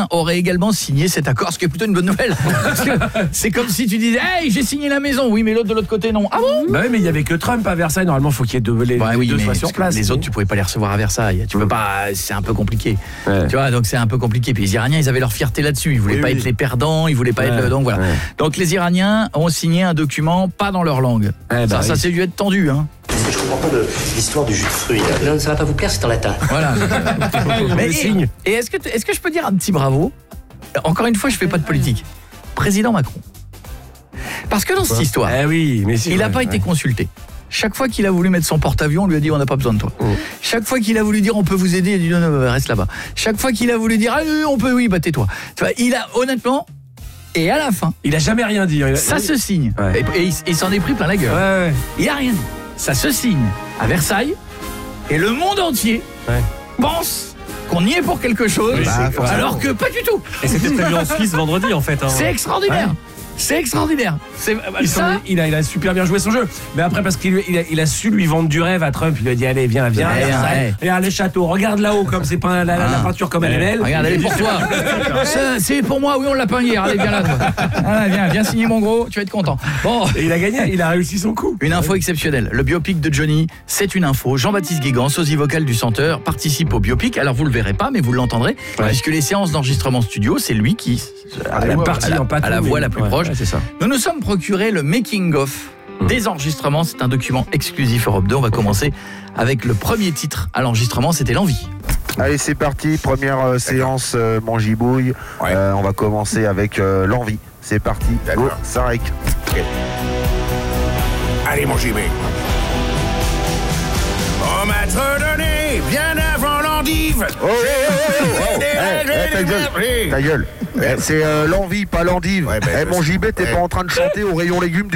aurait également signé cet accord, ce qui est plutôt une bonne nouvelle. Parce que c'est comme si tu disais « Hey, j'ai signé la maison !» Oui, mais l'autre de l'autre côté, non. Ah bon ? Bah oui, mais il y avait que Trump à Versailles. Normalement, faut qu'il y ait deux soient sur place. Les autres, tu pouvais pas les recevoir à Versailles. Tu peux pas, c'est un peu compliqué. Ouais. Tu vois, donc c'est un peu compliqué. Puis les Iraniens, ils avaient leur fierté là-dessus. Ils voulaient pas être les perdants, ils voulaient pas être donc voilà. Donc les Iraniens ont signé un document pas dans leur langue. Ça c'est dû être tendu, hein. Je comprends pas l'histoire du jus de fruits. Non, ça va pas vous plaire, c'est en latin. Voilà. Et est-ce que je peux dire un petit bravo ? Encore une fois, je fais pas de politique. Président Macron. Parce que dans cette histoire, il n'a pas été consulté. Chaque fois qu'il a voulu mettre son porte-avions, on lui a dit on n'a pas besoin de toi. Chaque fois qu'il a voulu dire on peut vous aider, il a dit non, reste là-bas. Chaque fois qu'il a voulu dire on peut, oui, bah tais-toi. Tu vois, il a honnêtement, et à la fin, il a jamais rien dit. Ça se signe. Et il s'en est pris plein la gueule. Il a rien dit. Ça se signe à Versailles et le monde entier pense qu'on y est pour quelque chose, alors que pas du tout. Et c'était prévu en Suisse vendredi en fait. C'est extraordinaire. C'est extraordinaire. Il a super bien joué son jeu. Mais après, parce qu'il a su lui vendre du rêve à Trump, il lui a dit allez, viens. Regarde le château, regarde là-haut, comme c'est pas la peinture comme elle est belle. Regarde, elle est pour toi. C'est pour moi, oui, on l'a peint hier. Allez, viens là. Toi. Viens signer mon gros, tu vas être content. Bon. Et il a gagné, il a réussi son coup. Une info exceptionnelle. Le biopic de Johnny, c'est une info. Jean-Baptiste Guégan, sosie vocal du chanteur, participe au biopic. Alors vous le verrez pas, mais vous l'entendrez, puisque les séances d'enregistrement studio, c'est lui qui a la voix la plus proche. C'est ça. Nous nous sommes procuré le making-of des enregistrements. C'est un document exclusif Europe 2. On va commencer avec le premier titre à l'enregistrement, c'était L'Envie. Allez, c'est parti, première séance mon gibouille. On va commencer avec L'Envie. C'est parti, go, Sarek. Allez mon gibet. On m'a trop donné bien avant l'endive. Ta gueule. C'est L'Envie, pas l'endive. Mon gibet, t'es pas en train de chanter au rayon légumes